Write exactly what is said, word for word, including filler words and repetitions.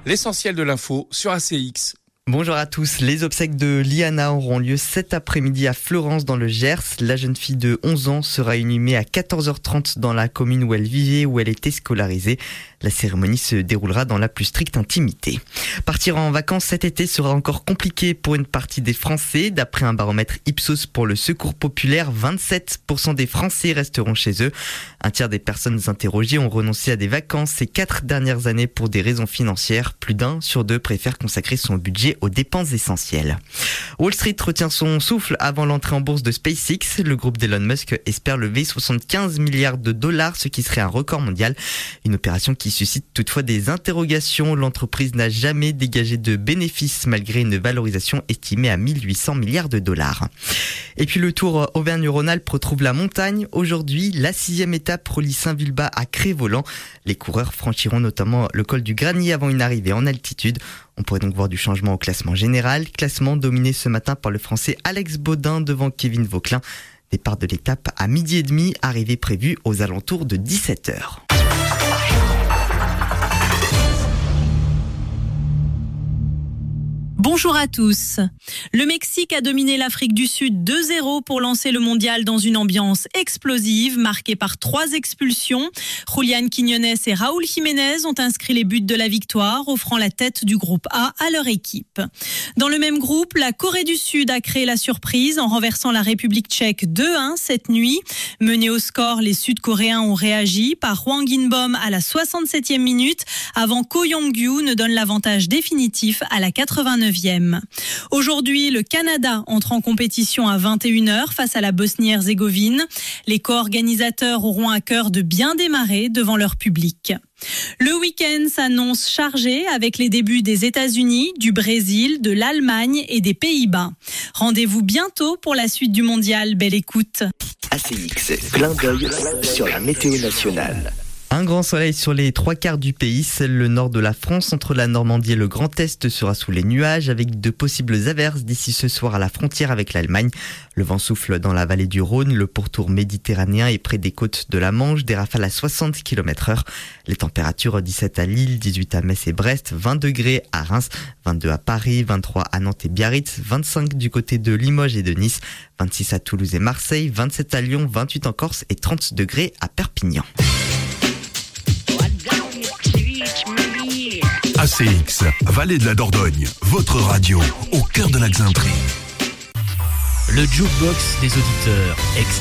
L'essentiel de l'info sur A C X. Bonjour à tous. Les obsèques de Liana auront lieu cet après-midi à Fleurance dans le Gers. La jeune fille de onze ans sera inhumée à quatorze heures trente dans la commune où elle vivait, où elle était scolarisée. La cérémonie se déroulera dans la plus stricte intimité. Partir en vacances cet été sera encore compliqué pour une partie des Français. D'après un baromètre Ipsos pour le Secours populaire, vingt-sept pour cent des Français resteront chez eux. Un tiers des personnes interrogées ont renoncé à des vacances ces quatre dernières années pour des raisons financières. Plus d'un sur deux préfère consacrer son budget aux dépenses essentielles. Wall Street retient son souffle avant l'entrée en bourse de SpaceX. Le groupe d'Elon Musk espère lever soixante-quinze milliards de dollars, ce qui serait un record mondial. Une opération qui suscite toutefois des interrogations. L'entreprise n'a jamais dégagé de bénéfices malgré une valorisation estimée à mille huit cents milliards de dollars. Et puis le Tour Auvergne-Rhône-Alpes retrouve la montagne. Aujourd'hui, la sixième étape relie Saint-Vulbas à Cré-Voland. Les coureurs franchiront notamment le col du Granier avant une arrivée en altitude. On pourrait donc voir du changement au classement général. Classement dominé ce matin par le Français Alex Baudin devant Kevin Vauquelin. Départ de l'étape à midi et demi, arrivée prévue aux alentours de dix-sept heures. Bonjour à tous. Le Mexique a dominé l'Afrique du Sud deux zéro pour lancer le mondial dans une ambiance explosive, marquée par trois expulsions. Julián Quiñones et Raúl Jiménez ont inscrit les buts de la victoire, offrant la tête du groupe A à leur équipe. Dans le même groupe, la Corée du Sud a créé la surprise en renversant la République tchèque deux un cette nuit. Menés au score, les Sud-Coréens ont réagi par Hwang In-bom à la soixante-septième minute, avant Ko Yong-gyu ne donne l'avantage définitif à la quatre-vingt-neuvième. Aujourd'hui, le Canada entre en compétition à vingt et une heures face à la Bosnie-Herzégovine. Les co-organisateurs auront à cœur de bien démarrer devant leur public. Le week-end s'annonce chargé avec les débuts des États-Unis, du Brésil, de l'Allemagne et des Pays-Bas. Rendez-vous bientôt pour la suite du mondial. Belle écoute. A C X, clin d'œil sur la météo nationale. Un grand soleil sur les trois quarts du pays, seul le nord de la France, entre la Normandie et le Grand Est, sera sous les nuages avec de possibles averses d'ici ce soir à la frontière avec l'Allemagne. Le vent souffle dans la vallée du Rhône, le pourtour méditerranéen et près des côtes de la Manche, des rafales à soixante kilomètres heure. Les températures dix-sept à Lille, dix-huit à Metz et Brest, vingt degrés à Reims, vingt-deux à Paris, vingt-trois à Nantes et Biarritz, vingt-cinq du côté de Limoges et de Nice, vingt-six à Toulouse et Marseille, vingt-sept à Lyon, vingt-huit en Corse et trente degrés à Perpignan. A C X, Vallée de la Dordogne, votre radio, au cœur de la Xainterie. Le jukebox des auditeurs, extrait